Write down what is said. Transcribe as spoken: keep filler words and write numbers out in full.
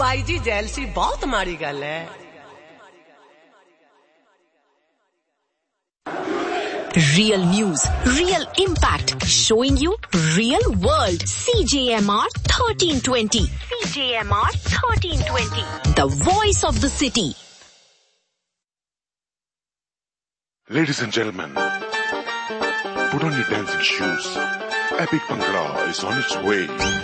भाई जी जेलसी बहुत माड़ी गल है। Real news, real impact, showing you real world. C J M R thirteen twenty. C J M R thirteen twenty. The voice of the city. Ladies and gentlemen, put on your dancing shoes. Epic Bhangra is on its way.